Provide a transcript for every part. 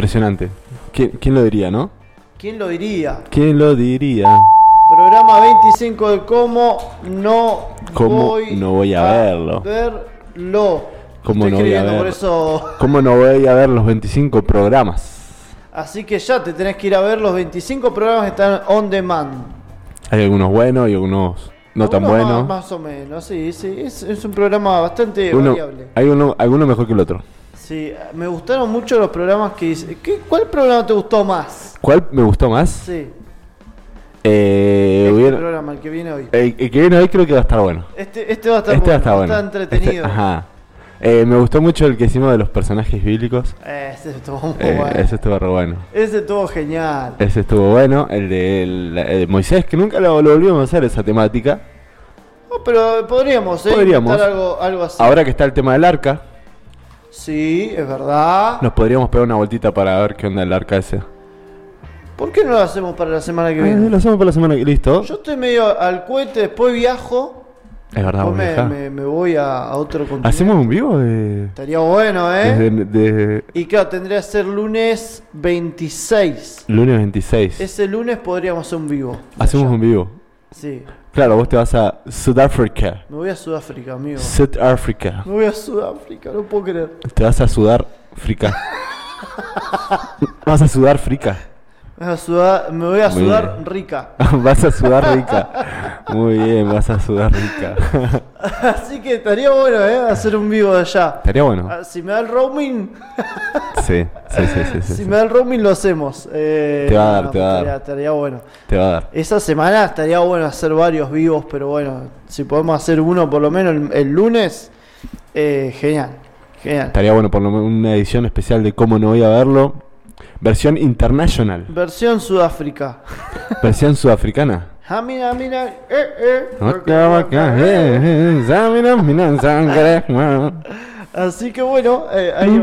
Impresionante. ¿Quién lo diría, no? ¿Quién lo diría? ¿Quién lo diría? Programa 25 de ¿Cómo no voy a verlo? ¿Cómo no voy a ver? Por eso... ¿Cómo no voy a ver los 25 programas? Así que ya te tenés que ir a ver los 25 programas que están on demand. Hay algunos buenos y algunos no tan buenos. Más o menos, sí. Es un programa bastante variable. Hay alguno mejor que el otro. Sí, me gustaron mucho los programas que hice. ¿Cuál programa te gustó más? ¿Cuál me gustó más? Sí. Programa, el que viene hoy. El que viene hoy creo que va a estar bueno. Este va a estar bueno. Está entretenido. Ajá. Me gustó mucho el que hicimos de los personajes bíblicos. Ese estuvo muy bueno. Ese estuvo re bueno. Ese estuvo genial. Ese estuvo bueno. El de Moisés, que nunca lo volvimos a hacer esa temática. No, pero podríamos. Algo así. Ahora que está el tema del arca. Sí, es verdad. Nos podríamos pegar una vueltita para ver qué onda el arca ese. ¿Por qué no lo hacemos para la semana que viene? Lo hacemos para la semana que viene. ¿Listo? Yo estoy medio al cohete, después viajo. Es verdad, me voy a otro continente. ¿Hacemos un vivo? Estaría bueno, Y claro, tendría que ser lunes 26. Lunes 26. Ese lunes podríamos hacer un vivo. ¿Hacemos un vivo? Sí. Claro, vos te vas a Sudáfrica. Me voy a Sudáfrica, amigo. Sudáfrica. Me voy a Sudáfrica, no puedo creer. Te vas a Sudáfrica. Vas a Sudáfrica. Me voy a sudar rica. Vas a sudar rica. Muy bien, vas a sudar rica. Así que estaría bueno, hacer un vivo de allá. Estaría bueno. Si me da el roaming. Sí. Si me da el roaming lo hacemos. Te va a dar. Estaría bueno. Te va a dar. Esa semana estaría bueno hacer varios vivos, pero bueno, si podemos hacer uno por lo menos el lunes, genial. Estaría bueno por lo menos una edición especial de Cómo no voy a verlo. Versión international. Versión Sudáfrica. Versión sudafricana. Mira. Así que bueno, ahí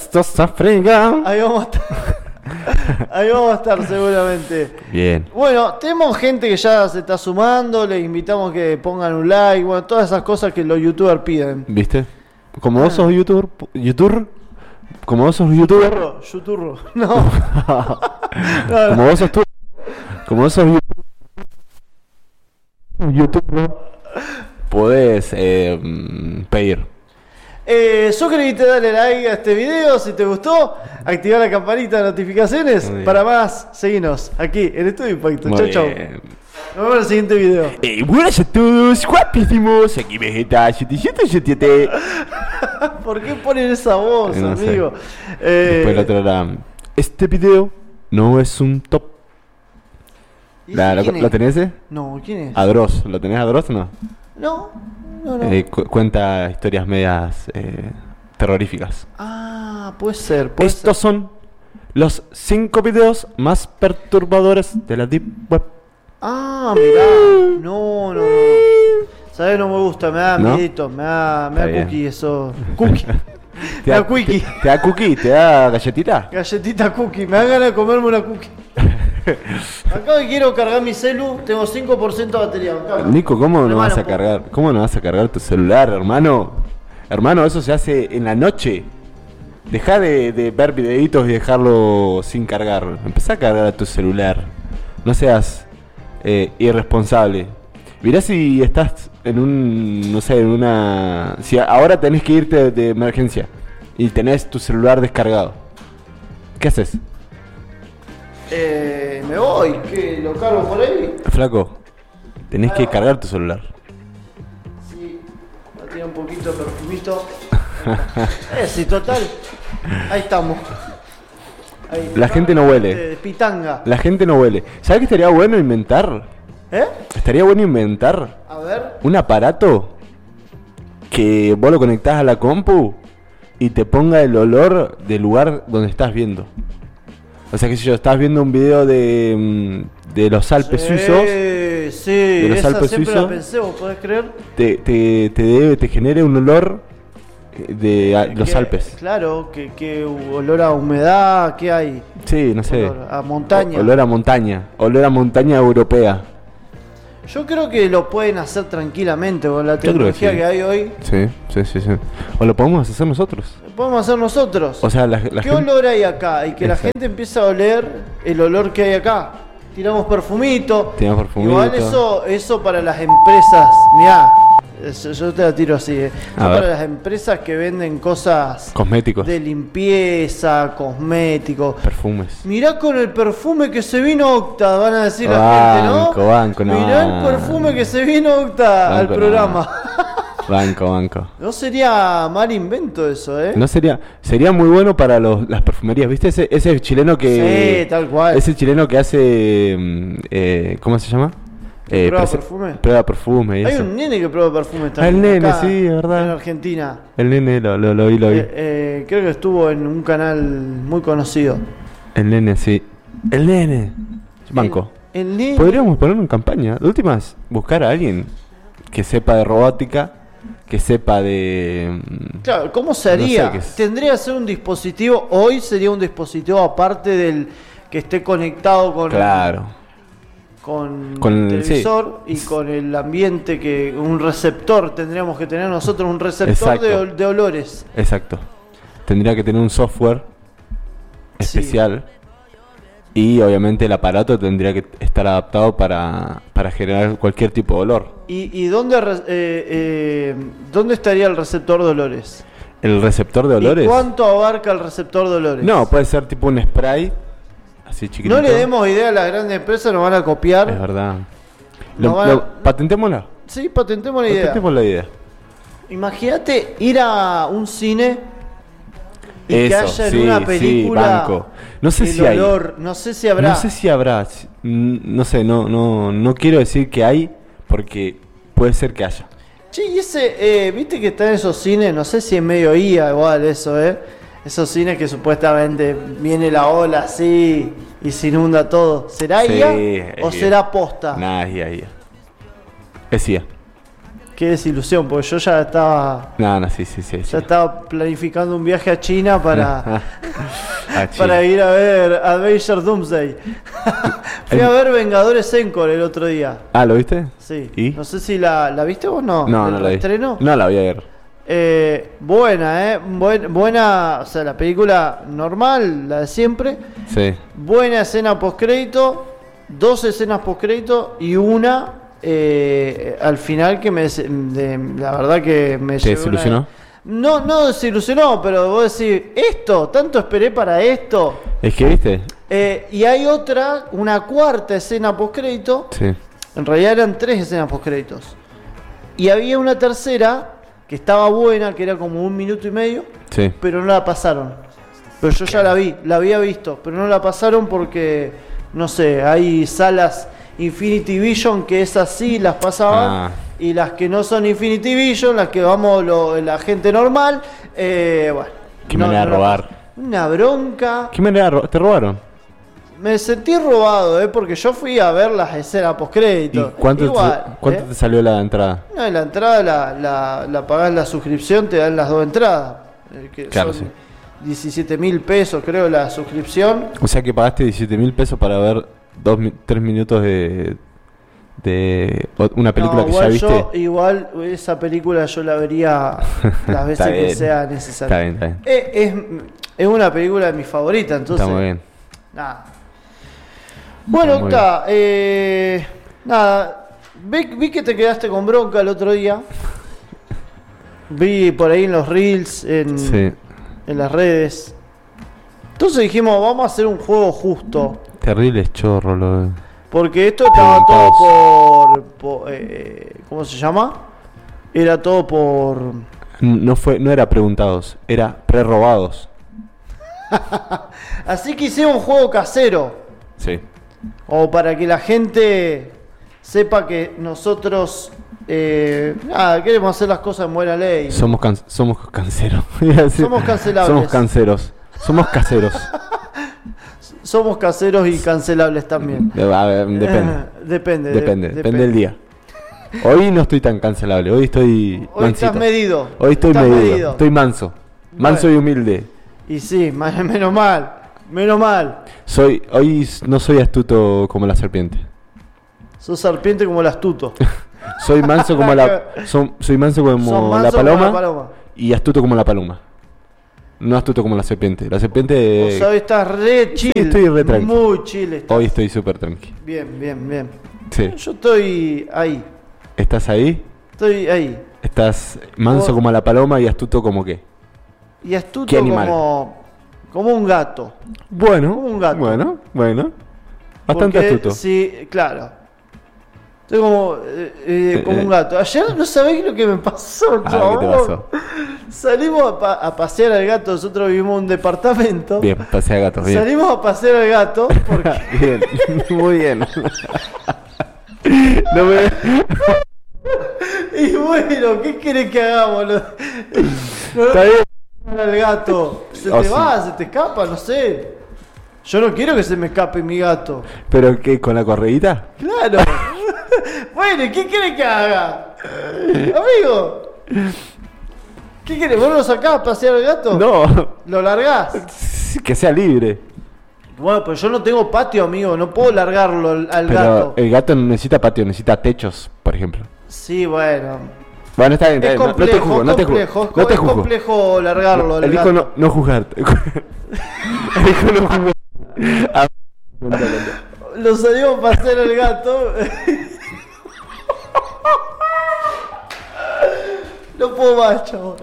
vamos a estar seguramente. Bien. Bueno, tenemos gente que ya se está sumando. Les invitamos que pongan un like. Bueno, todas esas cosas que los youtubers piden. ¿Viste? Como vos sos youtuber. Como vos sos youtuber. Youturro. No. Como vos sos youtuber. Podés pedir. Suscríbete, dale like a este video si te gustó. Activa la campanita de notificaciones. Para más, seguinos aquí en Estudio Impacto. Chau. Nos vemos en el siguiente video. Buenas a todos, guapísimos. Aquí Vegeta 7777. ¿Por qué ponen esa voz, amigo? Después el otro era: este video no es un top. ¿Lo tenés ese? No, ¿quién es? Adros. ¿Lo tenés Adros o no? No. Cuenta historias medias terroríficas. Puede ser. Estos son los 5 videos más perturbadores de la Deep Web. Mirá. No. ¿Sabes? No me gusta, me da miedito, me da cookie eso. Cookie. ¿Te da cookie? ¿Te da cookie? ¿Te da galletita? Galletita cookie, me da ganas de comerme una cookie. Acá que quiero cargar mi celu, tengo 5% de batería. Nico, ¿cómo no vas a cargar? ¿Cómo no vas a cargar tu celular, hermano? Hermano, eso se hace en la noche. Deja de ver videitos y dejarlo sin cargar. Empezá a cargar a tu celular. No seas irresponsable. Mirá si estás en si ahora tenés que irte de emergencia y tenés tu celular descargado. ¿Qué haces? Me voy, ¿qué? ¿Lo cargo por ahí? Flaco, tenés que cargar tu celular. Sí, tiene un poquito de perfumito. Sí, total. Ahí estamos. La gente no huele. Pitanga. La gente no huele. ¿Sabes qué estaría bueno inventar? Estaría bueno inventar un aparato que vos lo conectás a la compu y te ponga el olor del lugar donde estás viendo. O sea que si estás viendo un video de los Alpes suizos. Sí, de los Alpes siempre suizos, la pensé, ¿vos podés creer? Te genere un olor de los Alpes. Claro, que olor a humedad, ¿qué hay? Sí, no sé. Olor a montaña. Olor a montaña europea. Yo creo que lo pueden hacer tranquilamente con la tecnología que hay hoy. Sí. O lo podemos hacer nosotros. Lo podemos hacer nosotros. O sea, ¿Qué olor hay acá? Y que la gente empiece a oler el olor que hay acá. Tiramos perfumito. Igual eso para las empresas. Mirá, yo te la tiro así. Para las empresas que venden cosas cosméticos, de limpieza, cosméticos, perfumes. Mirá con el perfume que se vino Octa, van a decir la gente, ¿no? Banco, mirá el perfume que se vino Octa al programa. Banco. No sería mal invento eso, ¿eh? No sería muy bueno para las perfumerías, ¿viste? Ese chileno que... Sí, tal cual. Ese chileno que hace... ¿cómo se llama? Prueba perfume. Hay un nene que prueba perfume también. El nene, sí, es verdad. En Argentina. El nene lo vi. Creo que estuvo en un canal muy conocido. El nene, sí. El nene. Banco. El nene. Podríamos poner en campaña. De últimas, buscar a alguien que sepa de robótica, que sepa de... Claro, ¿cómo se haría? No sé, tendría que ser un dispositivo. Hoy sería un dispositivo aparte del que esté conectado con... Claro. Con el televisor y con el ambiente, un receptor, tendríamos que tener nosotros un receptor de olores. Exacto. Tendría que tener un software especial y obviamente el aparato tendría que estar adaptado para generar cualquier tipo de olor. ¿Y dónde estaría el receptor de olores? ¿El receptor de olores? ¿Y cuánto abarca el receptor de olores? No, puede ser tipo un spray. Así chiquitito. No le demos idea a las grandes empresas, nos van a copiar. Es verdad. Patentémosla. Sí, patentemos la idea. Imagínate ir a un cine y que haya en una película no sé si olor, no sé si habrá. No sé, no quiero decir que hay, porque puede ser que haya. Che, y ese, viste que está en esos cines, no sé si en mediodía igual eso, esos cines que supuestamente viene la ola así y se inunda todo. ¿Será IA o será posta? Nada, es IA. Es IA. Qué desilusión, porque yo ya estaba... Sí. Ya estaba planificando un viaje a China para ir a ver Adventure Doomsday. Fui a ver Vengadores Encore el otro día. ¿Lo viste? Sí. ¿Y? No sé si la viste vos, ¿no? No la vi. ¿Estreno? No la voy a ver. Buena, buena, o sea, la película normal, la de siempre. Sí. Buena escena postcrédito, 2 escenas postcrédito y una al final que la verdad que me ¿Te desilusionó? No desilusionó, pero vos decís, tanto esperé para esto. Es que, ¿viste? Y hay una cuarta escena postcrédito. Sí. En realidad eran 3 escenas postcréditos. Y había una tercera que estaba buena, que era como 1 minuto y medio, sí, pero no la pasaron. Pero yo ya la había visto, pero no la pasaron porque, no sé, hay salas Infinity Vision que esas sí las pasaban, y las que no son Infinity Vision, las que vamos la gente normal, bueno. ¿Qué manera de robar? Una bronca. ¿Qué manera te robaron? Me sentí robado, porque yo fui a ver las escenas postcrédito. ¿Y cuánto te salió la entrada? No, la entrada la pagás la suscripción, te dan las 2 entradas. Claro, son 17.000 pesos, creo, la suscripción. O sea que pagaste 17.000 pesos para ver 3 minutos de una película que ya viste. Igual esa película yo la vería las veces que sea necesario. Está bien. Es una película de mis favoritas, entonces. Está muy bien. Nada. Bueno, Octa, nada, vi que te quedaste con bronca el otro día. Vi por ahí en los reels, en las redes. Entonces dijimos, vamos a hacer un juego justo. Terrible chorro, porque esto estaba todo por ¿cómo se llama? Era todo por... No era preguntados, era pre-robados. Así que hicimos un juego casero. Sí. O para que la gente sepa que nosotros queremos hacer las cosas en buena ley. Somos canceros. Somos cancelables. Somos canceros. Somos caseros. Somos caseros y cancelables también. Depende del día. Hoy no estoy tan cancelable. Hoy estoy mansito. Estás medido. Hoy estoy medido. Estoy manso. Manso y humilde. Y sí, menos mal. Hoy no soy astuto como la serpiente. Sos serpiente como el astuto. Soy manso como soy manso como la paloma y astuto como la paloma. No astuto como la serpiente. La serpiente... Vos sabés, estás re chill. Sí, estoy re tranqui. Muy chill estás. Hoy estoy súper tranqui. Bien. Sí. Yo estoy ahí. ¿Estás ahí? Estoy ahí. ¿Estás manso como la paloma y astuto como qué? Y astuto como un gato. Bueno. Como un gato. Bueno. Bastante astuto. Sí, claro. Estoy como un gato. Ayer no sabés lo que me pasó, ¿Qué te pasó? Salimos a pasear al gato. Nosotros vivimos en un departamento. Bien, pasea gato. Bien. Salimos a pasear al gato. Porque... Bien, muy bien. Y bueno, ¿qué querés que hagamos? Está bien. Al gato. Se te escapa, no sé. Yo no quiero que se me escape mi gato. ¿Pero qué? ¿Con la correíta? Claro. Bueno, ¿qué querés que haga? Amigo. ¿Qué querés? ¿Vos lo sacás a pasear al gato? No. ¿Lo largás? Que sea libre. Bueno, pero yo no tengo patio, amigo. No puedo largarlo al gato. El gato no necesita patio, necesita techos, por ejemplo. Sí, bueno. Bueno, está bien. Es complejo, no te juzgo. Es complejo largarlo. Elijo no juzgar. Elijo no juzgar. Lo salimos a pasear al gato. No puedo más, chavo.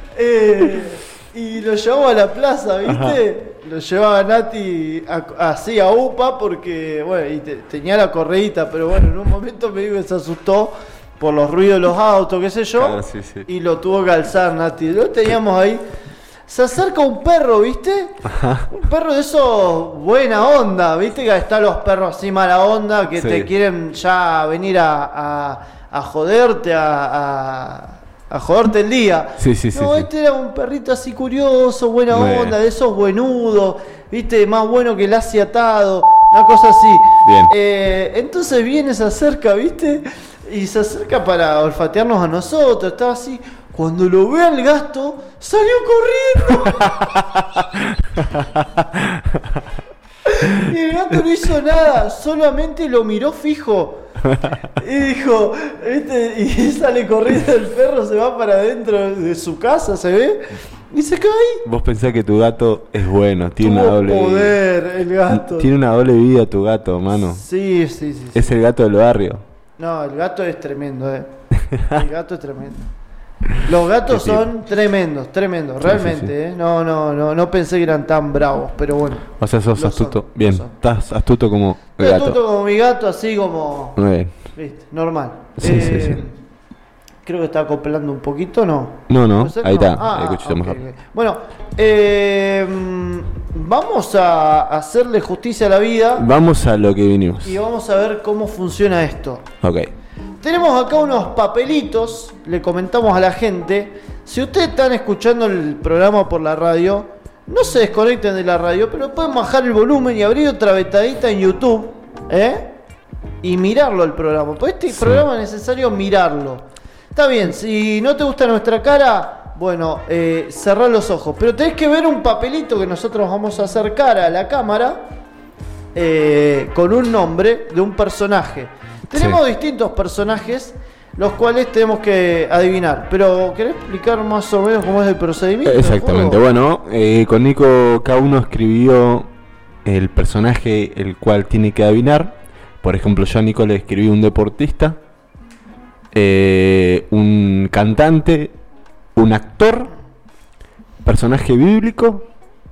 Y lo llevamos a la plaza, ¿viste? Ajá. Lo llevaba Nati así a UPA porque, bueno, y tenía la correíta, pero bueno, en un momento me dijo que se asustó por los ruidos de los autos, qué sé yo. Claro, sí. Y lo tuvo que alzar Nati. Lo teníamos ahí. Se acerca un perro, ¿viste? Ajá. Un perro de esos buena onda, ¿viste? Que están los perros así mala onda que te quieren ya venir a joderte, a joderte el día. Sí. Este era un perrito así curioso, buena onda, de esos buenudos, ¿viste? Más bueno que el asi atado, una cosa así. Bien. Entonces viene, se acerca, ¿viste? Y se acerca para olfatearnos a nosotros, estaba así. Cuando lo ve al gato, salió corriendo. Y el gato no hizo nada, solamente lo miró fijo. Y dijo, ¿viste? Y sale corriendo el perro, se va para adentro de su casa, ¿se ve? Y se cae. Vos pensás que tu gato es bueno, tiene una doble poder, vida. El gato. Tiene una doble vida tu gato, mano. Sí. Es el gato del barrio. No, el gato es tremendo, El gato es tremendo. Los gatos son tremendos, realmente, sí. No pensé que eran tan bravos, pero bueno. O sea, sos astuto, bien, estás astuto como el gato. Astuto como mi gato, así como... Muy bien. ¿Viste? Normal. Sí. Creo que está acoplando un poquito, ¿no? No, ahí está, escuchamos mejor. Okay. Bueno, vamos a hacerle justicia a la vida. Vamos a lo que vinimos. Y vamos a ver cómo funciona esto. Ok. Tenemos acá unos papelitos, le comentamos a la gente. Si ustedes están escuchando el programa por la radio, no se desconecten de la radio, pero pueden bajar el volumen y abrir otra vetadita en YouTube, y mirarlo el programa. Porque este programa es necesario mirarlo. Está bien, si no te gusta nuestra cara, bueno, cerrá los ojos. Pero tenés que ver un papelito que nosotros vamos a acercar a la cámara con un nombre de un personaje. Tenemos distintos personajes, los cuales tenemos que adivinar. Pero, ¿querés explicar más o menos cómo es el procedimiento? Exactamente. Bueno, con Nico cada uno escribió el personaje el cual tiene que adivinar. Por ejemplo, yo a Nico le escribí un deportista, un cantante, un actor, personaje bíblico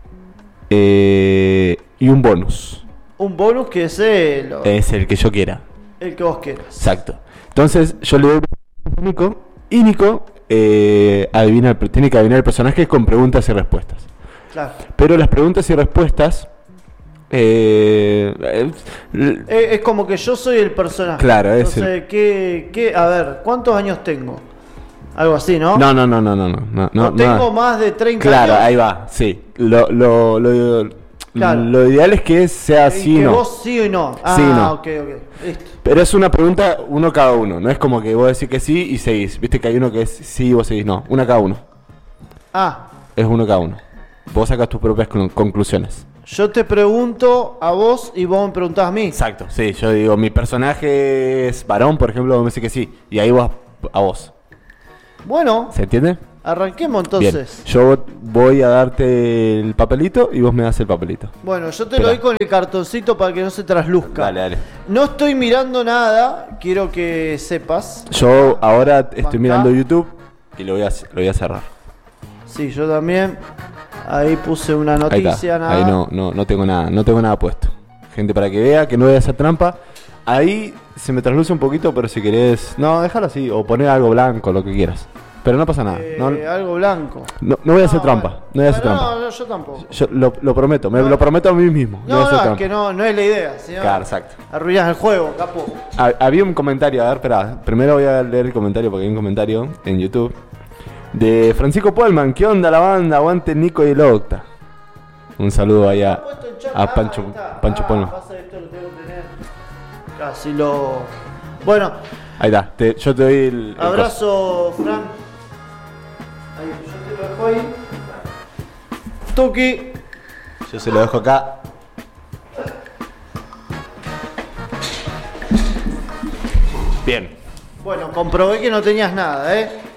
y un bonus. Un bonus que es el que yo quiera. El que vos quieras. Exacto. Entonces yo le doy a Nico y Nico tiene que adivinar el personaje con preguntas y respuestas. Claro. Pero las preguntas y respuestas es como que yo soy el personaje. Claro, entonces, a ver, ¿cuántos años tengo? Algo así, ¿no? No. No tengo más de 30 años. Claro, ahí va, sí. Claro. Lo ideal es que sea sí o no. Que vos sí o no. Sí, no. Ok, listo. Pero es una pregunta uno cada uno. No es como que vos decís que sí y seguís. Viste que hay uno que es sí y vos seguís. No, una cada uno. Es uno cada uno. Vos sacas tus propias conclusiones. Yo te pregunto a vos y vos me preguntás a mí. Exacto, sí, yo digo, mi personaje es varón, por ejemplo, vos me decís que sí, y ahí vos a vos. Bueno. ¿Se entiende? Arranquemos entonces. Bien. Yo voy a darte el papelito y vos me das el papelito. Bueno, yo te lo doy con el cartoncito para que no se trasluzca. Dale. No estoy mirando nada, quiero que sepas. Yo ahora estoy mirando YouTube y lo voy a cerrar. Sí, yo también. Ahí puse una noticia, nada. Ahí no tengo nada puesto. Gente, para que vea que no voy a hacer trampa. Ahí se me trasluce un poquito, pero si querés... No, déjalo así, o poner algo blanco, lo que quieras. Pero no pasa nada. Algo blanco. No voy a hacer trampa. No voy a hacer trampa. No, yo tampoco. Yo lo prometo, lo prometo a mí mismo. No, es que no es la idea. Claro, exacto. Arruinas el juego, capo. Había un comentario, a ver, espera. Primero voy a leer el comentario porque hay un comentario en YouTube. De Francisco Polman, ¿qué onda la banda? Aguante Nico y el Octa. Un saludo ahí a Pancho Polman. Casi lo... Bueno. Ahí está, yo te doy el abrazo, Fran. Ahí, yo te lo dejo ahí. Tuki. Yo se lo dejo acá. Bien. Bueno, comprobé que no tenías nada,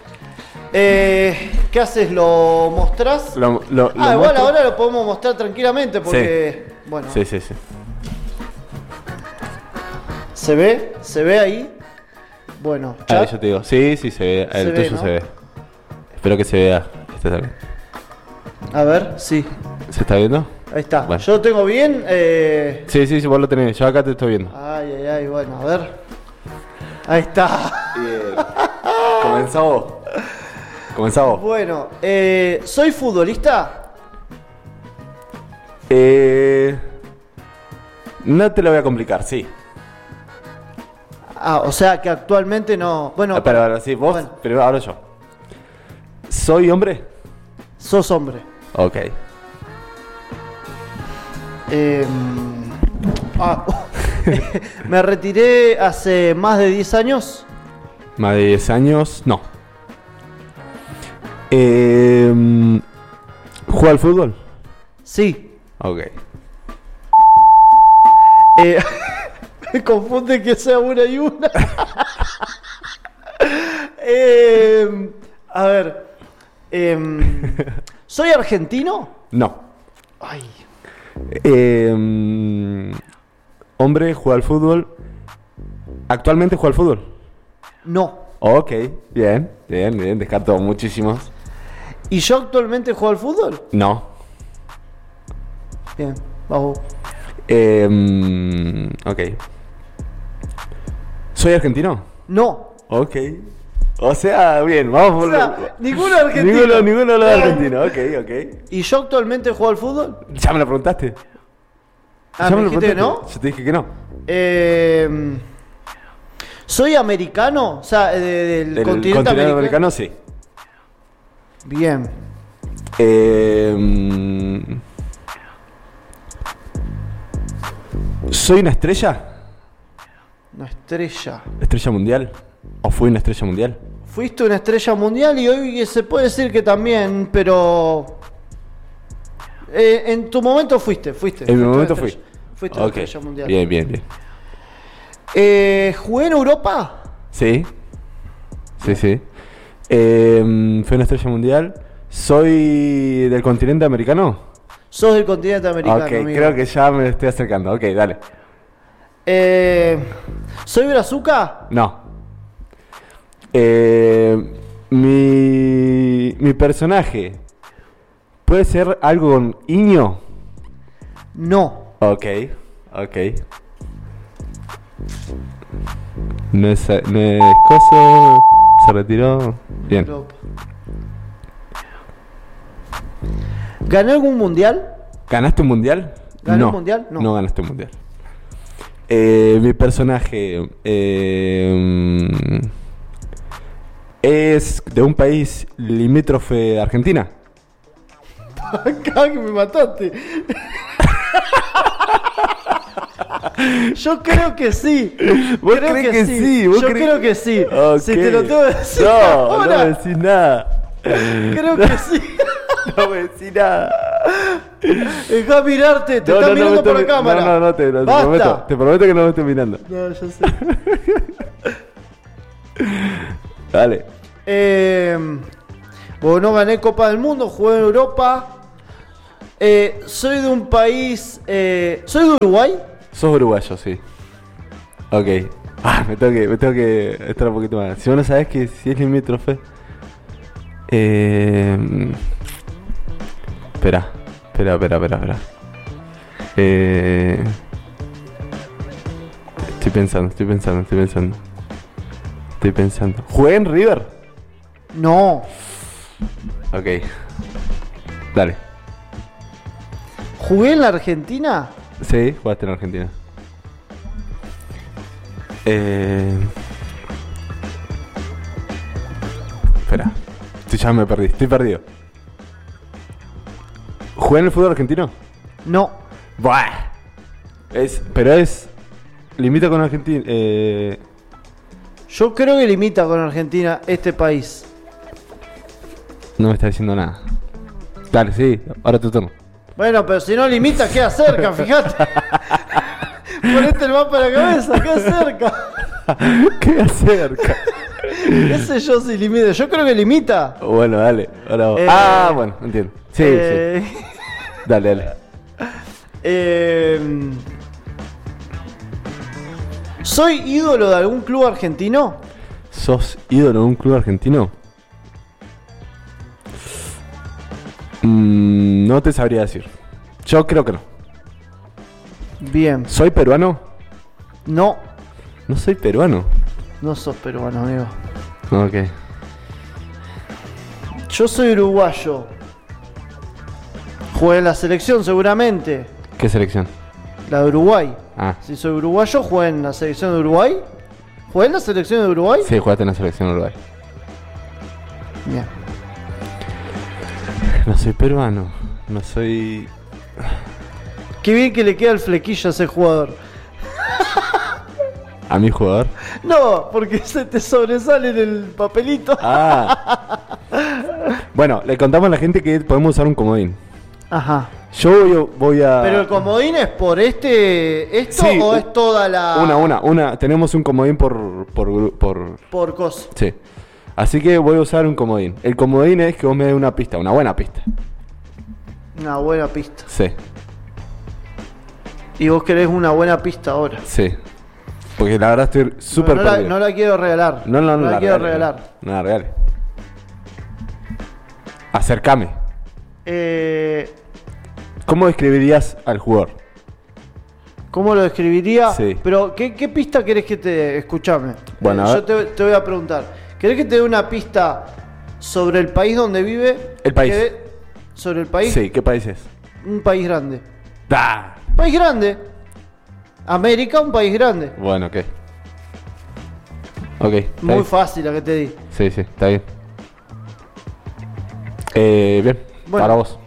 ¿qué haces? ¿Lo mostrás? Igual ahora lo podemos mostrar tranquilamente porque... Sí. Bueno. Sí. ¿Se ve? ¿Se ve ahí? Bueno, ahí yo te digo. Sí, se ve. El tuyo ¿no? Se ve. Espero que se vea. Este está bien. A ver, sí. ¿Se está viendo? Ahí está. Bueno. ¿Yo lo tengo bien? Sí, vos lo tenés. Yo acá te estoy viendo. Ay, bueno, a ver. Ahí está. Bien. Comenzá vos. Bueno, ¿soy futbolista? No te lo voy a complicar, sí. O sea que actualmente no... Bueno, pero ahora sí, vos, bueno. Pero ahora yo. ¿Soy hombre? Sos hombre. Ok. Me retiré hace más de 10 años. ¿Más de 10 años? No. ¿Juega al fútbol? Sí. Ok. Me confunde que sea una y una. A ver. ¿Soy argentino? No. Ay. ¿Hombre juega al fútbol? ¿Actualmente juega al fútbol? No. Ok, bien. Descarto muchísimos. ¿Y yo actualmente juego al fútbol? No. Bien, vamos. Ok. ¿Soy argentino? No. Ok. O sea, bien, vamos por... ninguno argentino. Ninguno de los argentinos, ok. ¿Y yo actualmente juego al fútbol? Ya me lo preguntaste. ¿Me dijiste que no? Yo te dije que no. ¿Soy americano? O sea, del continente americano, sí. Bien. ¿Soy una estrella? Una estrella. ¿Estrella mundial? ¿O fui una estrella mundial? Fuiste una estrella mundial y hoy se puede decir que también, pero... en tu momento fuiste. En mi momento fui. Fuiste una estrella mundial. Bien. ¿Jugué en Europa? Sí. Fui una estrella mundial. ¿Soy del continente americano? Sos del continente americano, amigo. Creo que ya me estoy acercando. Ok, dale. ¿Soy brazuca? No. Mi personaje ¿puede ser algo con Iño? No. Ok. No es coso. Se retiró. Bien. ¿Gané algún mundial? ¿Ganaste un mundial? ¿Gané un mundial? No ganaste un mundial. Mi personaje es de un país limítrofe de Argentina. Acá que me mataste. Yo creo que sí. ¿Vos crees que sí? Yo creo que sí. Okay. Si te lo tengo que decir no ahora. No me decís nada. Creo que sí. No me decís nada. Dejá mirarte, te estás mirando por la cámara. No, te prometo que no me estoy mirando. No, yo sé. Dale. Bueno, no gané Copa del Mundo, jugué en Europa. Soy de un país. ¿Soy de Uruguay? Sos uruguayo, sí. Ok. Me tengo que estar un poquito más. Si vos no sabés que si es limítrofe. Espera. Estoy pensando. ¿Jugué en River? No. Ok. Dale. ¿Jugué en la Argentina? Sí, jugaste en Argentina. Espera. Ya me perdí. Estoy perdido. ¿Jugué en el fútbol argentino? No. Buah. Limita con Argentina. Yo creo que limita con Argentina este país. No me está diciendo nada. Dale, sí. Ahora tu turno. Bueno, pero si no limita, queda cerca, fíjate. Ponete el mapa en la cabeza, queda cerca. Queda cerca. ¿Qué sé yo si limita? Yo creo que limita. Bueno, dale. Ahora bueno, entiendo. Sí. Dale. ¿Soy ídolo de algún club argentino? ¿Sos ídolo de un club argentino? No te sabría decir. Yo creo que no. Bien. ¿Soy peruano? No. No soy peruano. No sos peruano, amigo. Ok. Yo soy uruguayo. Jugué en la selección seguramente. ¿Qué selección? La de Uruguay. Si soy uruguayo, jugué en la selección de Uruguay. ¿Jugué en la selección de Uruguay? Sí, jugaste en la selección de Uruguay. Bien. No soy peruano. No soy... Qué bien que le queda el flequillo a ese jugador. ¿A mi jugador? No, porque se te sobresale en el papelito. Bueno, le contamos a la gente que podemos usar un comodín. Ajá. Yo voy a... ¿Pero el comodín es por esto sí, o es toda la...? Una. Tenemos un comodín por cosa. Sí. Así que voy a usar un comodín. El comodín es que vos me des una pista, una buena pista. Una buena pista. Sí. Y vos querés una buena pista ahora. Sí. Porque la verdad estoy súper perdido. No la quiero regalar. No la quiero regalar. No la regale. Acércame. ¿Cómo describirías al jugador? ¿Cómo lo describiría? Sí. Pero, ¿qué pista querés que te... Escuchame. Bueno, yo te voy a preguntar. ¿Querés que te dé una pista sobre el país donde vive? El país. ¿Sobre el país? Sí, ¿qué país es? Un país grande. ¡Ah! País grande. América, un país grande. Bueno, ok. Muy fácil la que te di. Sí, está bien. Bien, bueno, para vos.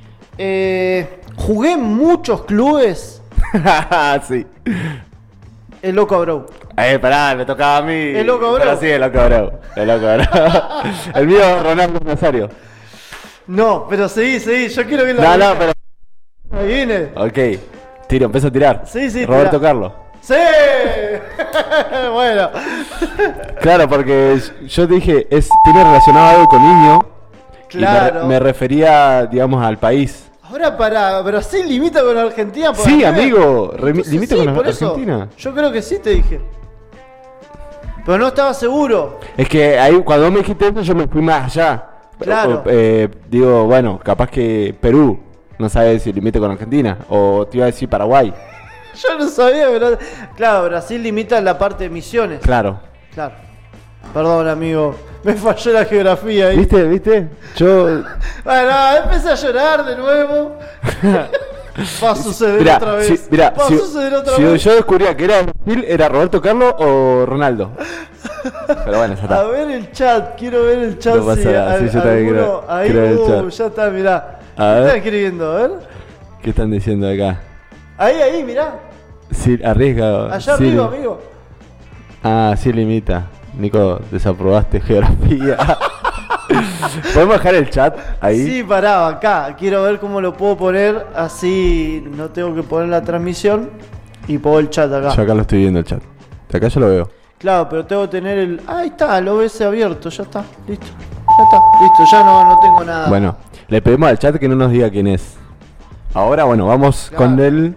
Jugué en muchos clubes. Sí. El Loco Abreu. Pará, me tocaba a mí. El Loco Abreu. Pero sí, el Loco Abreu. El mío, Ronaldo Nazario. No, pero seguí. Yo quiero que No, pero... Ahí viene. Ok. Empiezo a tirar. Sí, Roberto Carlos. ¡Sí! Bueno. Claro, porque yo dije, tiene relacionado algo con niño. Claro. Y me refería, digamos, al país. Ahora para Brasil limita con Argentina. Sí, amigo. Limita con Argentina. Yo creo que sí, te dije. Pero no estaba seguro. Es que ahí, cuando me dijiste eso, yo me fui más allá. Claro. Digo, bueno, capaz que Perú no sabe si limita con Argentina. O te iba a decir Paraguay. Yo no sabía, pero... Claro, Brasil limita en la parte de Misiones. Claro. Perdón, amigo. Me falló la geografía ahí. ¿Viste? Yo... Bueno, empecé a llorar de nuevo. Va a suceder otra vez. Si yo descubría que era Brasil, ¿era Roberto Carlos o Ronaldo? Pero bueno, ya está. A ver el chat, quiero ver el chat. No pasa nada, sí, yo también quiero ver el chat. Ya está, mirá. ¿Qué están escribiendo? A ver. ¿Qué están diciendo acá? Ahí, mirá. Sí, arriesga. Allá arriba, amigo. Sí limita. Nico, desaprobaste geografía. ¿Podemos dejar el chat ahí? Sí, pará, acá. Quiero ver cómo lo puedo poner. Así no tengo que poner la transmisión. Y pongo el chat acá. Yo acá lo estoy viendo el chat. De acá yo lo veo. Claro, pero tengo que tener el... Ahí está, el OBS abierto. Ya está, listo. Ya está, listo. Ya no tengo nada. Bueno, le pedimos al chat que no nos diga quién es. Ahora, bueno, vamos con el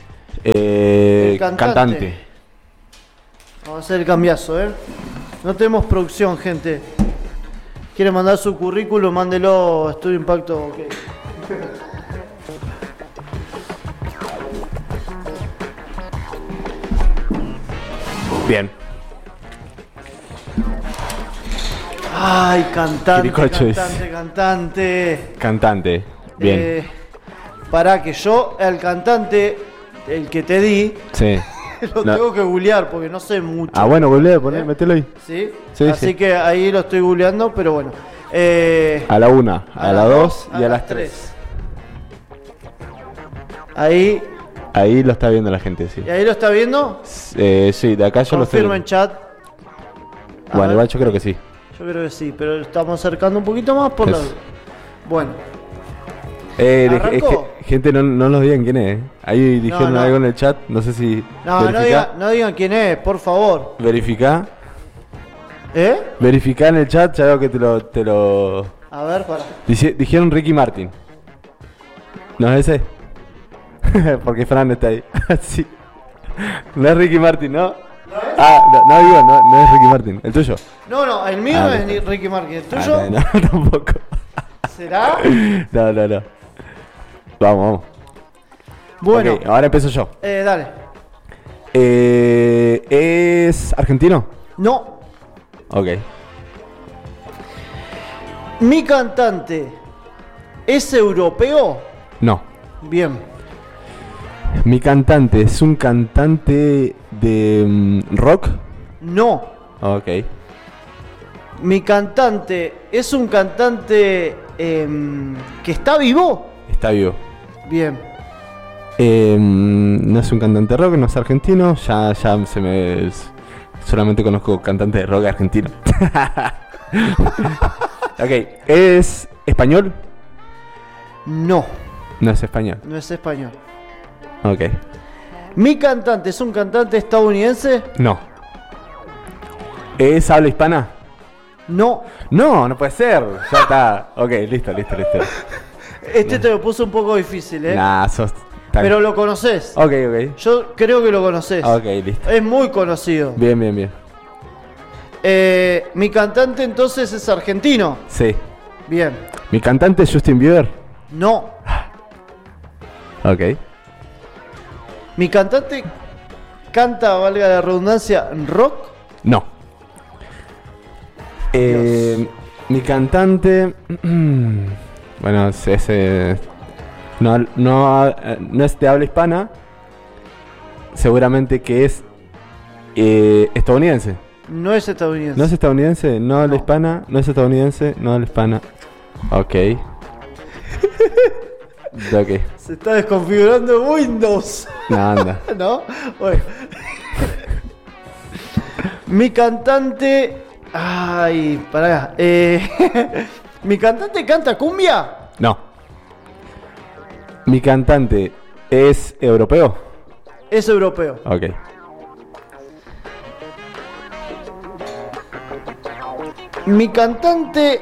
cantante. Vamos a hacer el cambiazo, No tenemos producción, gente. ¿Quiere mandar su currículum? Mándelo a Estudio Impacto. Okay. Bien. Ay, cantante, Quiricocho Cantante. Bien. Pará, que yo, el cantante, el que te di, sí. lo tengo que googlear porque no sé mucho. Ah, bueno, googleé, metelo ahí. ¿Sí? Sí, así que ahí lo estoy googleando, pero bueno. A la 1, a la 2 y a las 3. Ahí lo está viendo la gente, sí. ¿Y ahí lo está viendo? Sí, de acá yo lo estoy viendo. Confirma en chat. Bueno, igual yo creo que sí. Yo creo que sí, pero estamos acercando un poquito más por la... Bueno. Gente, no nos digan quién es. Ahí dijeron algo en el chat, no sé si... No digan quién es, por favor. Verificá. Verificá en el chat, ya veo que te lo... A ver, para. Dijeron Ricky Martin. ¿No es ese? Porque Fran está ahí. Sí. No es Ricky Martin, ¿no? ¿No es? No es Ricky Martin. ¿El tuyo? No, el mío no es Ricky Martin. ¿El tuyo? No, tampoco. ¿Será? No. Vamos. Bueno. Okay, ahora empiezo yo. Dale. ¿Es argentino? No. Ok. ¿Mi cantante es europeo? No. Bien. ¿Mi cantante es un cantante de rock? No. Ok. ¿Mi cantante es un cantante que está vivo? Está vivo. Bien. No es un cantante de rock, no es argentino. Ya se me... Solamente conozco cantantes de rock argentino. Ok. ¿Es español? No. No es español. No es español. Ok. ¿Mi cantante es un cantante estadounidense? No. ¿Es habla hispana? No. No puede ser. Ya está. Ok, listo. Te lo puse un poco difícil, Nah, pero lo conoces. Ok. Yo creo que lo conoces. Ok, listo. Es muy conocido. Bien. ¿Mi cantante entonces es argentino? Sí. Bien. ¿Mi cantante es Justin Bieber? No. Ok. ¿Mi cantante canta, valga la redundancia, rock? No. Mi cantante... Bueno, no es de habla hispana. Seguramente que es estadounidense. No es estadounidense. ¿No es estadounidense? ¿No habla hispana? ¿No es estadounidense? ¿No habla hispana? Ok. Ok. Se está desconfigurando Windows. No, anda. ¿No? Bueno. Mi cantante... Ay, pará. ¿Mi cantante canta cumbia? No. ¿Mi cantante es europeo? Es europeo. Ok. ¿Mi cantante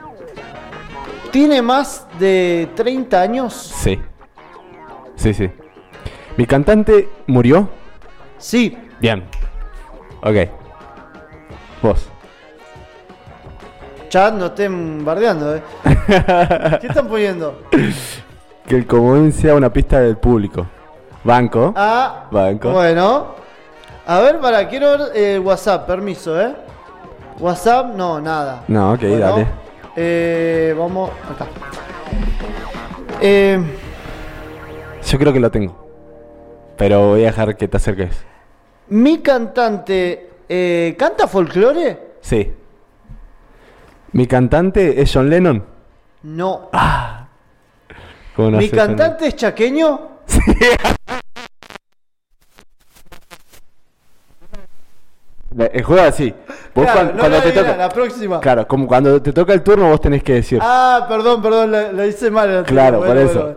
tiene más de 30 años? Sí. ¿Mi cantante murió? Sí. Bien. Ok. Vos. Chat, no estén bardeando, ¿Qué están poniendo? Que el comodín sea una pista del público. Banco. Banco. Bueno. A ver, quiero ver WhatsApp, permiso, WhatsApp, no, nada. No, ok, bueno, dale. Vamos, acá. Yo creo que lo tengo. Pero voy a dejar que te acerques. ¿Mi cantante canta folclore? Sí. ¿Mi cantante es John Lennon? No. ¿Cómo no ¿Mi sé cantante es chaqueño? Sí. El juego así. Vos claro, cuando te toca. La próxima. Claro, como cuando te toca el turno vos tenés que decir. Ah, perdón, la hice mal. Claro, por eso.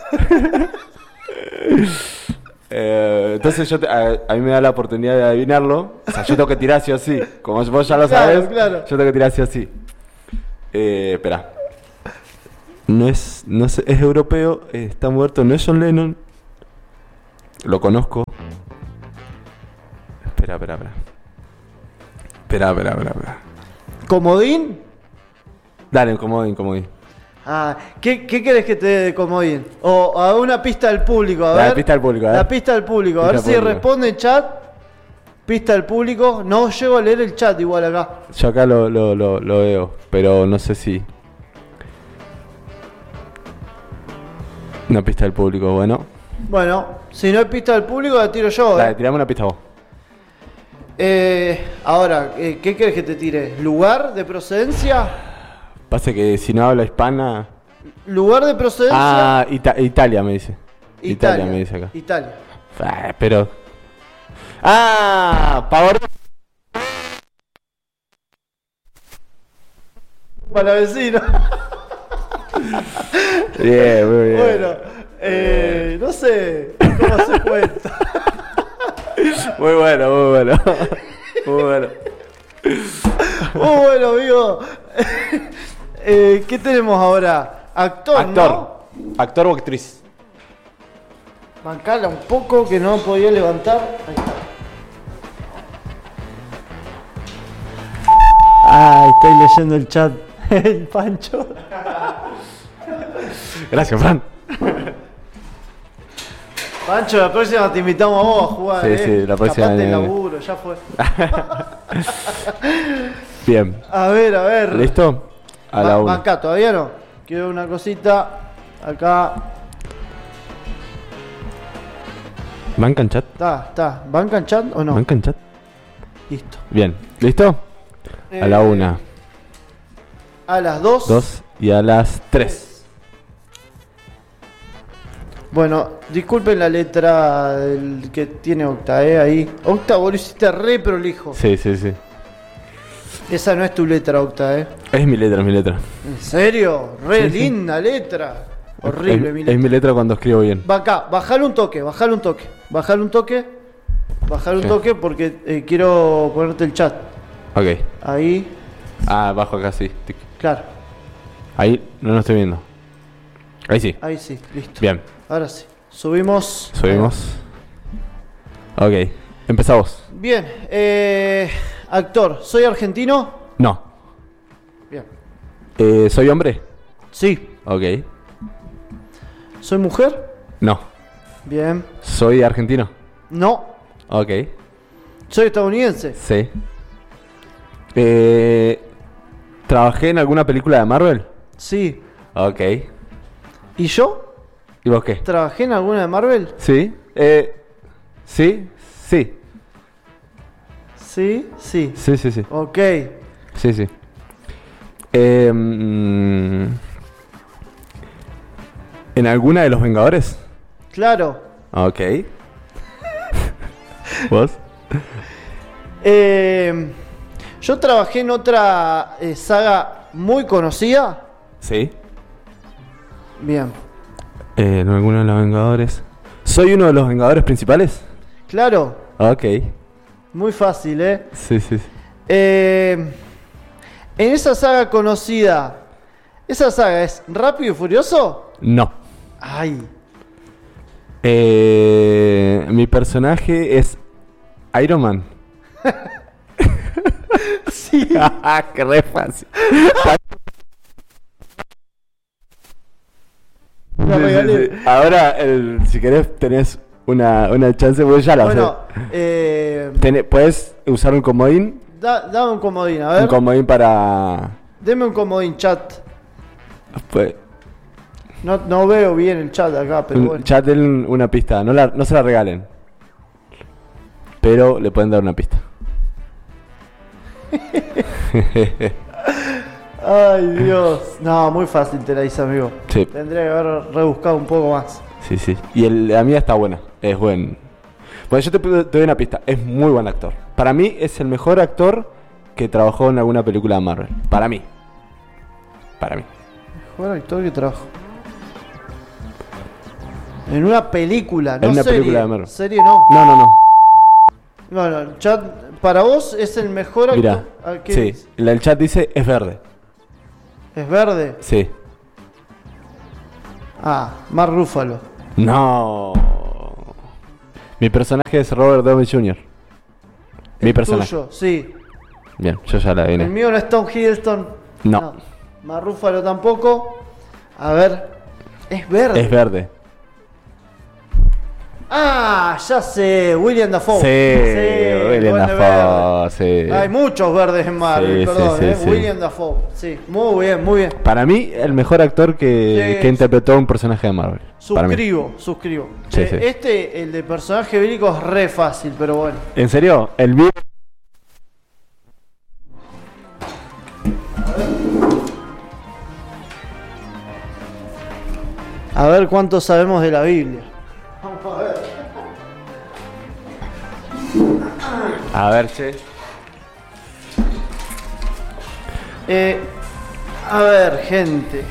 Entonces a mí me da la oportunidad de adivinarlo. O sea, yo tengo que tirar sí o sí. Como vos ya lo sabés, claro. yo tengo que tirar sí o sí. Espera. No es europeo, está muerto, no es John Lennon. Lo conozco. Espera. ¿Comodín? Dale, comodín. Ah, ¿qué querés que te dé de comodín? O a una pista del público, a ver. La pista del público, La pista del público, a ver si responde en chat. Pista del público. No llego a leer el chat igual acá. Yo acá lo veo, pero no sé si. Una pista del público, bueno. Bueno, si no hay pista del público, la tiro yo. Dale, tirame una pista vos. Ahora, ¿qué querés que te tire? ¿Lugar de procedencia? Pasa que si no habla hispana. ¿Lugar de procedencia? Ah, Italia me dice. Italia me dice acá. Italia. Pero. ¡Ah! Pavarotti. Para vecino. Bien, muy bien. Bueno, no sé cómo se cuenta. Muy bueno. Muy bueno, amigo. ¿Qué tenemos ahora? Actor, ¿no? Actor o actriz. Bancala un poco que no podía levantar. Ahí está. Ay, estoy leyendo el chat. El Pancho. Gracias, Fran. Pancho, la próxima te invitamos a vos a jugar. Sí, la próxima. Capaz te laburo, ya fue. Bien. A ver. ¿Listo? A la una. Acá, todavía no. Quiero una cosita. Acá. ¿Banca en chat? Está. ¿Banca en chat o no? ¿Banca en chat? Listo. Bien. ¿Listo? A la una. A las 2. 2 y a las 3. Bueno, disculpen la letra que tiene Octa, ahí. Octa, vos lo hiciste re prolijo. Sí. Esa no es tu letra, Octa, Es mi letra. ¿En serio? Re linda letra. Horrible mi letra. Es mi letra cuando escribo bien. Va acá, bajale un toque porque quiero ponerte el chat. Ok. Ahí. Bajo acá, sí. Tic. Claro. Ahí no lo estoy viendo. Ahí sí. Ahí sí, listo. Bien. Ahora sí. Subimos. Ok. Empezamos. Bien. Actor, ¿soy argentino? No. Bien. ¿Soy hombre? Sí. Ok. ¿Soy mujer? No. Bien. ¿Soy argentino? No. Ok. ¿Soy estadounidense? Sí. ¿Trabajé en alguna película de Marvel? Sí. Ok. ¿Y yo? ¿Y vos qué? ¿Trabajé en alguna de Marvel? Sí. Sí. Sí. Sí. Ok. Sí. ¿En alguna de los Vengadores? Claro. Ok. ¿Vos? Yo trabajé en otra saga muy conocida. Sí. Bien. ¿En alguno de los Vengadores? ¿Soy uno de los Vengadores principales? Claro. Ok. Muy fácil, ¿eh? Sí. En esa saga conocida, ¿esa saga es Rápido y Furioso? No. Ay. Mi personaje es Iron Man. Sí. Qué re fácil. Sí. Ahora, si querés, tenés una chance, porque ya la sé. ¿Puedes usar un comodín? Dame un comodín, a ver. Un comodín para... Deme un comodín, chat. Pues, No veo bien el chat acá, pero bueno. Chat, den una pista. No se la regalen. Pero le pueden dar una pista. Ay, Dios. No, muy fácil te la hice, amigo. Sí. Tendría que haber rebuscado un poco más. Sí. Y la mía está buena. Es buen. Bueno, yo te doy una pista. Es muy buen actor. Para mí es el mejor actor que trabajó en alguna película de Marvel. Para mí. Mejor actor que trabajó en una película, no en una serie. película de Marvel. Serie no. No. Bueno, chat, para vos es el mejor actor. Mirá, sí, el chat dice es verde. ¿Es verde? Sí. Mark Ruffalo. No. Mi personaje es Robert Downey Jr. Mi personaje. Tuyo, sí. Bien, yo ya la vine. El mío no es Tom Hiddleston. No. Mark Ruffalo tampoco. A ver. Es verde. Es verde. Ya sé. William Dafoe. Sí, William Dafoe. Sí. Hay muchos verdes en Marvel, Sí, perdón. sí. William Dafoe. Sí, muy bien. Para mí, el mejor actor que interpretó un personaje de Marvel. Suscribo. Sí. El de personaje bélico es re fácil, pero bueno. ¿En serio? El video. A ver cuánto sabemos de la Biblia. Vamos a ver. A ver, che. A ver, gente.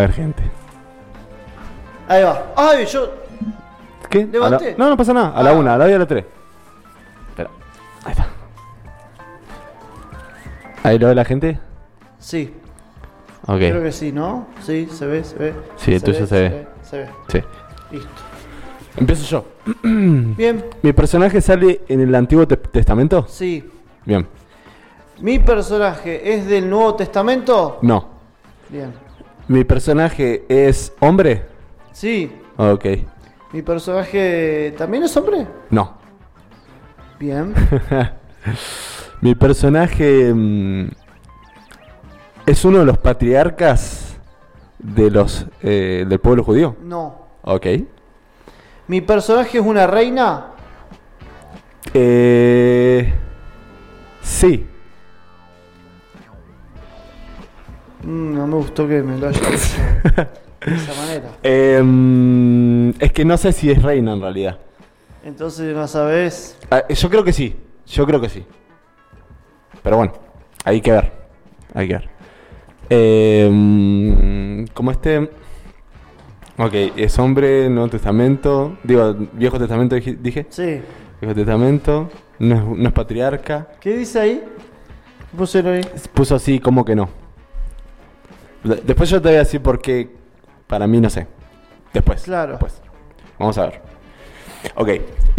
Ahí va. Ay, yo. ¿Qué? ¿Levanté? No pasa nada. A la 1, a la 2 y a la 3. Espera. Ahí está. ¿Ahí lo ve la gente? Sí. Ok. Creo que sí, ¿no? Sí, se ve. Sí, el tuyo se ve. Sí. Listo. Empiezo yo. Bien. ¿Mi personaje sale en el Antiguo Testamento? Sí. Bien. ¿Mi personaje es del Nuevo Testamento? No. Bien. ¿Mi personaje es hombre? Sí. Ok. ¿Mi personaje también es hombre? No. Bien. ¿Mi personaje es uno de los patriarcas de los del pueblo judío? No. Ok. ¿Mi personaje es una reina? Sí. No me gustó que me lo haya dicho de esa manera. Es que no sé si es reina en realidad. Entonces no sabes. Yo creo que sí. Pero bueno, hay que ver. Como ok, es hombre, Nuevo Testamento. Digo, Viejo Testamento dije. Sí. Viejo Testamento. No es patriarca. ¿Qué dice ahí? ¿Qué pusieron ahí? Puso así como que no. Después yo te voy a decir por qué. Para mí no sé. Después. Vamos a ver. Ok.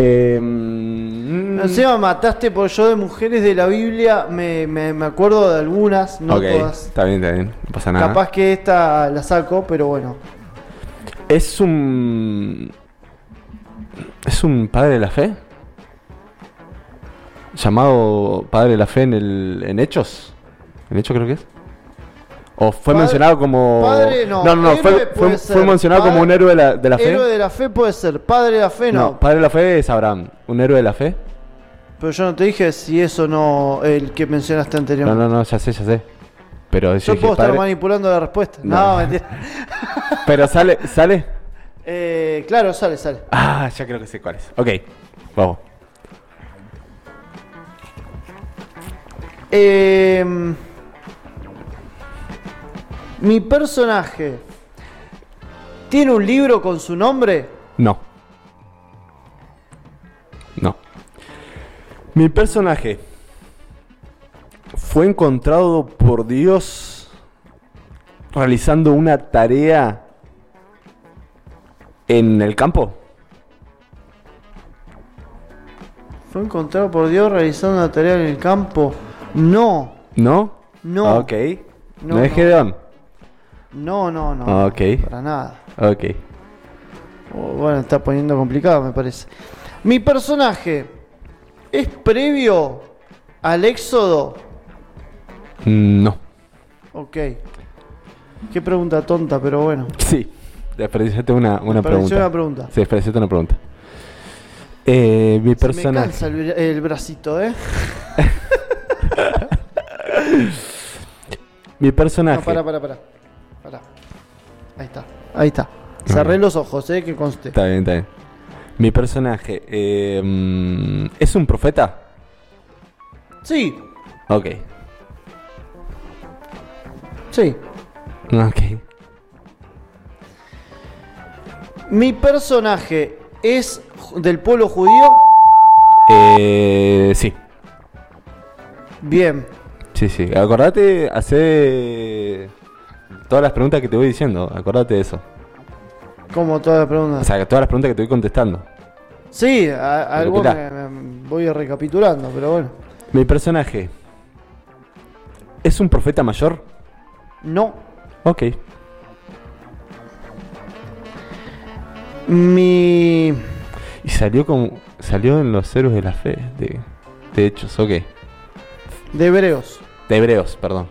Encima mataste por yo de mujeres de la Biblia. Me acuerdo de algunas, no todas. Está bien. No pasa nada. Capaz que esta la saco, pero bueno. ¿Es un padre de la fe? ¿Llamado padre de la fe en Hechos? ¿En Hechos creo que es? ¿O fue mencionado como...? Padre no. Fue mencionado como un héroe de la fe. Héroe de la fe puede ser. Padre de la fe no. No, padre de la fe es Abraham. ¿Un héroe de la fe? Pero yo no te dije si eso no... El que mencionaste anteriormente. No, ya sé. Pero yo puedo estar manipulando la respuesta. No, mentira. Pero sale. Claro, sale. Ya creo que sé cuál es. Ok, vamos. ¿Mi personaje tiene un libro con su nombre? No. Mi personaje fue encontrado por Dios realizando una tarea en el campo. ¿Fue encontrado por Dios realizando una tarea en el campo? No. ¿No? No. Ok. ¿No es Gedeón? No. Ok. Para nada. Ok. Bueno, está poniendo complicado, me parece. ¿Mi personaje es previo al Éxodo? No. Ok. Qué pregunta tonta, pero bueno. Sí. Desperdiciaste una pregunta. Sí, desperdiciaste una pregunta. Mi personaje... Me cansa el bracito, ¿eh? Mi personaje... No, para. Ahí está. Cerré los ojos, que conste. Está bien. Mi personaje... ¿es un profeta? Sí. Ok. Sí. Ok. ¿Mi personaje es del pueblo judío? Sí. Bien. Sí. Acordate, hace todas las preguntas que te voy diciendo. Acordate de eso. Como todas las preguntas. O sea, todas las preguntas que te voy contestando. Sí, algo me voy recapitulando, pero bueno. ¿Mi personaje es un profeta mayor? No. Ok. Mi... Y salió en los héroes de la fe, de hechos, ok. De Hebreos. De Hebreos, perdón.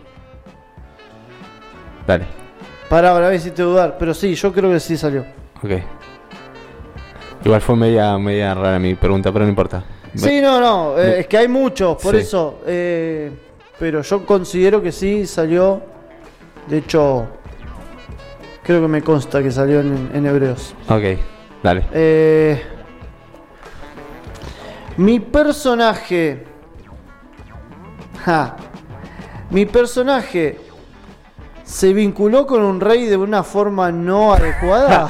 Dale. Para ahora me hiciste dudar, pero sí, yo creo que sí salió. Ok. Igual fue media rara mi pregunta, pero no importa. Sí, no, es que hay muchos, por Sí. eso. Pero yo considero que sí salió. De hecho, creo que me consta que salió en Hebreos. Ok, dale. Mi personaje. Mi personaje se vinculó con un rey de una forma no adecuada.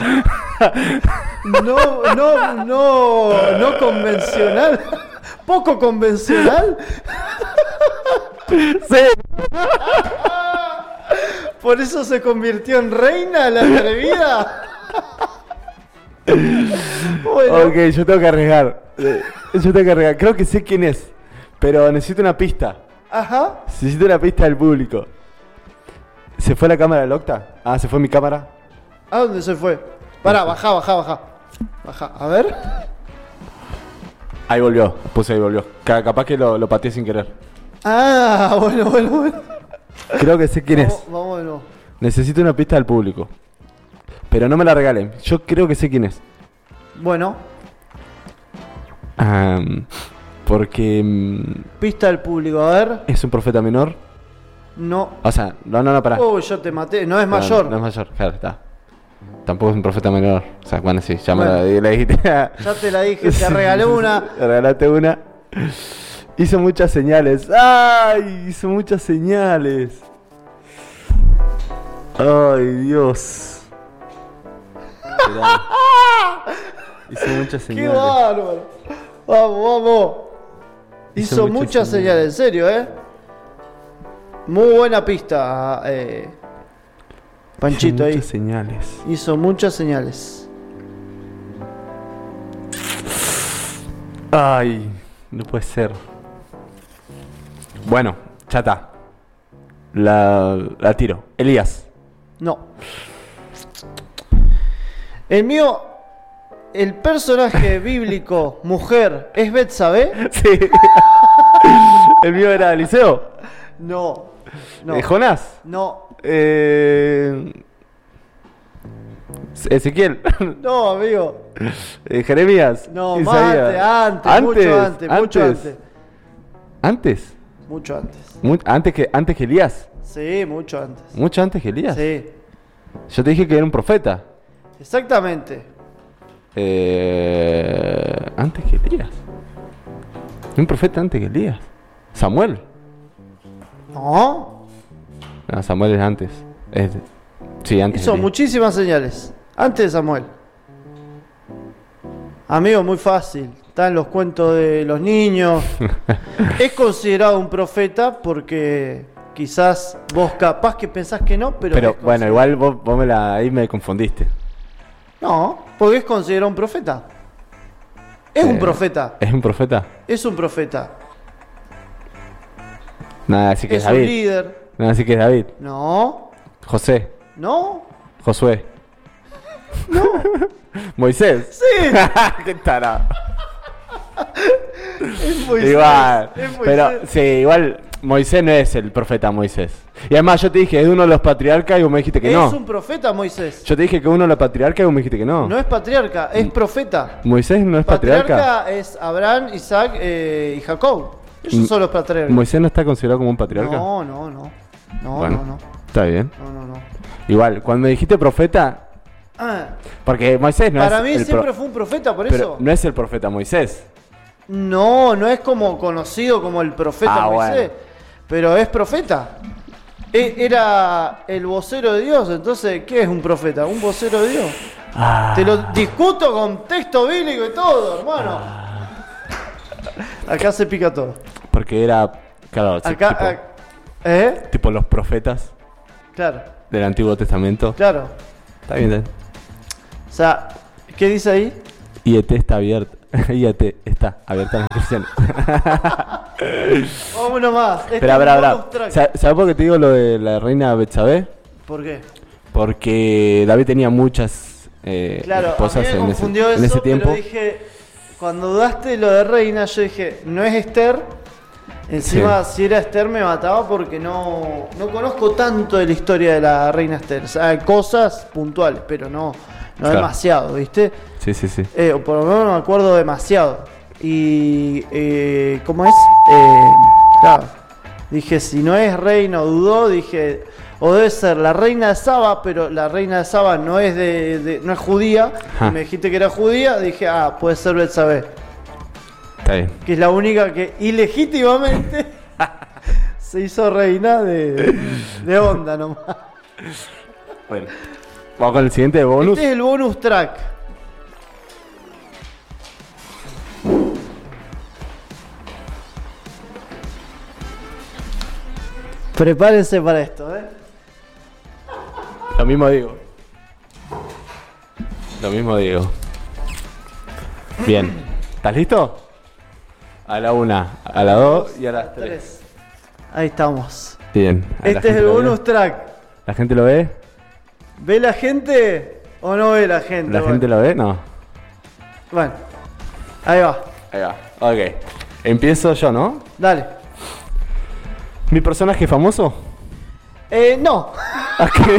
No convencional. Poco convencional. Sí. Por eso se convirtió en reina la atrevida. Bueno. Ok, yo tengo que arriesgar. Creo que sé quién es, pero necesito una pista. Ajá. Necesito una pista del público. ¿Se fue la cámara del Octa? Ah, ¿se fue mi cámara? ¿A dónde se fue? Pará, baja. Baja, a ver. Ahí volvió, ahí volvió. Capaz que lo pateé sin querer. Ah, bueno. Creo que sé quién es. Vamos de nuevo. Necesito una pista del público. Pero no me la regalen. Yo creo que sé quién es. Bueno, Porque pista del público, a ver. es un profeta menor. No. O sea, no, pará. Yo te maté, no es mayor. No es mayor, claro, está. Tampoco es un profeta menor. O sea, bueno, sí, ya Bueno. me la dijiste. Ya te la dije, te regalé una. Te regalaste una. Hizo muchas señales. ¡Ay! Hizo muchas señales. ¡Ay, Dios! Esperá. Hizo muchas ¡Qué señales. bárbaro! Vamos. Hizo muchas señales, en serio, Muy buena pista, Panchito Hizo ahí. muchas señales. Hizo muchas señales. Ay, no puede ser. Bueno, ya está. La tiro. Elías. No. El mío, el personaje bíblico, mujer, ¿es Betsabé? Sí. El mío era Eliseo. No. Jonás. No. Ezequiel. No, amigo. Jeremías. No, Isaías. antes, mucho antes. ¿Antes? Mucho antes. ¿Antes que Elías? Sí, mucho antes. ¿Mucho antes que Elías? Sí, Yo te dije que era un profeta. exactamente. Antes que Elías. Un profeta antes que Elías. Samuel. No. No, Samuel es antes. Sí, antes. Hizo de Elías. muchísimas señales. Antes de Samuel. Amigo, muy fácil. Está en los cuentos de los niños. Es considerado un profeta porque quizás vos capaz que pensás que no, pero Pero es bueno, considerado. igual vos ahí me confundiste. No, porque es considerado un profeta. Es un profeta. ¿Es un profeta? Es un profeta. Nada, así que es Es un David. líder. Nada, así que es David. No. José. No. Josué. No. Moisés. Sí. Qué tarado. Es Moisés. Igual. Es Moisés. Pero sí, igual Moisés no es el profeta Moisés. Y además yo te dije, es uno de los patriarcas y vos me dijiste que no. Es un profeta Moisés. Yo te dije que uno de los patriarcas y vos me dijiste que no. No es patriarca, es profeta. Moisés no es patriarca. Patriarca es Abraham, Isaac y Jacob. Ellos son los patriarcas. ¿Moisés no está considerado como un patriarca? No. Bueno, No. está bien. No. Igual, cuando me dijiste profeta, porque Moisés no Para es mí el siempre fue un profeta, por pero eso. no es el profeta Moisés. No es como conocido como el profeta Ah, Moisés. bueno. Pero es profeta. Era el vocero de Dios. Entonces, ¿qué es un profeta? Un vocero de Dios. Te lo discuto con texto bíblico y todo, hermano. Acá se pica todo. Porque era, claro, Acá, tipo los profetas. Claro. Del Antiguo Testamento. Claro. Está bien. O sea, ¿qué dice ahí? IET está abierta. IET está abierta a las inscripciones. Vámonos más. Espera. ¿Sabes por qué te digo lo de la reina Betsabé? ¿Por qué? Porque David tenía muchas esposas a mí me confundió en ese tiempo. Pero dije, cuando dudaste lo de reina, yo dije, no es Esther. Encima, si era Esther me mataba porque no conozco tanto de la historia de la reina Esther. O sea, cosas puntuales, pero no claro. Demasiado, ¿viste? Sí. O por lo menos no me acuerdo demasiado. Y, ¿cómo es? Claro, dije, si no es reina o dudó, dije, o debe ser la reina de Saba, pero la reina de Saba no es no es judía. Y me dijiste que era judía, dije, puede ser Betsabé. Está bien. Que es la única que ilegítimamente se hizo reina de onda nomás. Bueno, vamos con el siguiente bonus. Este es el bonus track. Prepárense para esto, Lo mismo digo. Bien. ¿Estás listo? A la 1, a la 2 y a la 3. Ahí estamos. Bien. Este es el bonus track. ¿La gente lo ve? ¿Ve la gente o no ve la gente? ¿La gente lo ve? No. Bueno, ahí va. Ok. Empiezo yo, ¿no? Dale. ¿Mi personaje famoso? No. Okay.